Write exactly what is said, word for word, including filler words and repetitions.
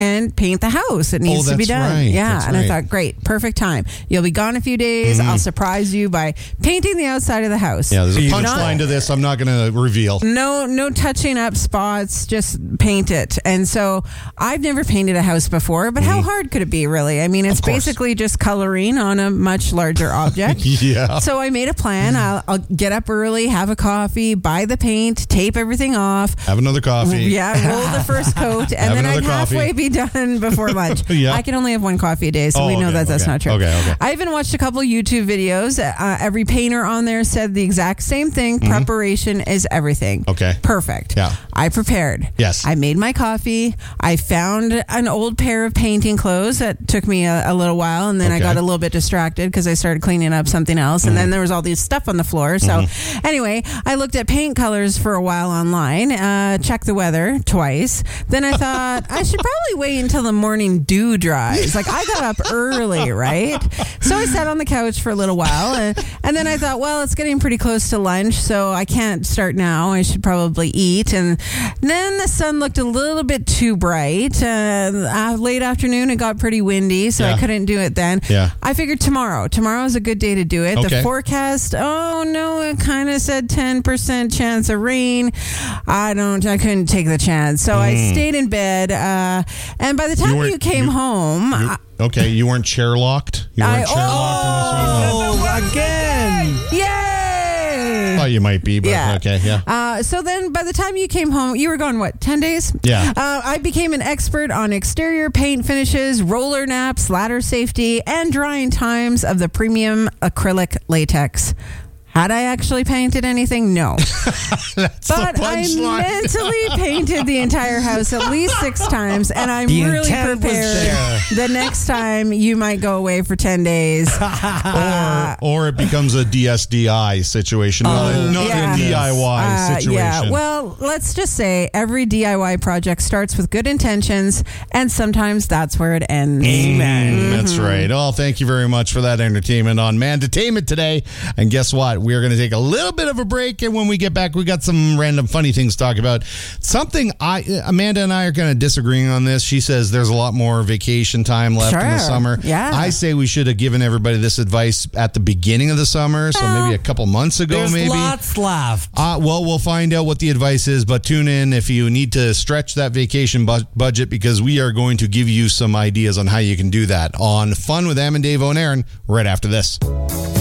and paint the house. It needs oh, to be that's done. Right. Yeah. That's and right. I thought, great, perfect time. You'll be gone a few days. Mm-hmm. I'll surprise you by painting the outside of the house. Yeah, there's a You- punchline to this I'm not going to reveal. No, no touching up spots, just paint it. And so I've never painted a house before, but how hard could it be, really? I mean, it's Of course. basically just coloring on a much larger object. Yeah. So I made a plan. I'll, I'll get up early, have a coffee, buy the paint, tape everything off. Have another coffee. Yeah, roll the first coat, and Have then I'd another coffee. halfway be done before lunch. Yeah. I can only have one coffee a day, so Oh, we know okay, that that's okay. not true. Okay, okay. I even watched a couple YouTube videos. Uh, every painter on there said the exact same thing. Preparation is everything. Okay. Perfect. Yeah. I prepared. Yes. I made my coffee. I found an old pair of painting clothes that took me a, a little while, and then I Okay. got a little bit distracted because I started cleaning up something else, and then there was all these stuff on the floor. So anyway, I looked at paint colors for a while online, uh, checked the weather twice. Then I thought I should probably wait until the morning dew dries. Like I got up early, right? So I sat on the couch for a little while, and, and then I thought, well, it's getting pretty close to lunch, so I can't start now. I should probably eat. And then the sun looked a little bit too bright. Uh, uh, late afternoon, it got pretty windy, so Yeah. I couldn't do it then. Yeah. I figured tomorrow. Tomorrow is a good day to do it. Okay. The forecast, oh no, it kind of said ten percent chance of rain. I don't, I couldn't take the chance. So I stayed in bed. Uh, and by the time you, weren't- came you- home, You- I, okay, you weren't chair locked? You weren't I- chair locked in this one? Oh, again. yay! Oh, you might be, but Yeah. okay, yeah. Uh, so then by the time you came home, you were gone, what, ten days? Yeah. Uh, I became an expert on exterior paint finishes, roller naps, ladder safety, and drying times of the premium acrylic latex. Had I actually painted anything? No. That's But the I punchline. mentally painted the entire house at least six times, and I'm The really intent was prepared there. the next time you might go away for ten days. Uh, or, or it becomes a D S D I situation, not, a- not yeah. a D I Y Uh, situation. Yeah, well, let's just say every D I Y project starts with good intentions, and sometimes that's where it ends. Amen. That's right. Oh, thank you very much for that entertainment on Mandatainment today. And guess what? We're going to take a little bit of a break, and when we get back, we got some random funny things to talk about. Something I, Amanda and I are kind of disagreeing on this. She says there's a lot more vacation time left in the Sure. summer. Yeah. I say we should have given everybody this advice at the beginning of the summer, so maybe a couple months ago, There's maybe. lots left. Uh, well, we'll find out what the advice is, but tune in if you need to stretch that vacation bu- budget, because we are going to give you some ideas on how you can do that on Fun with Am and Dave on Aaron right after this.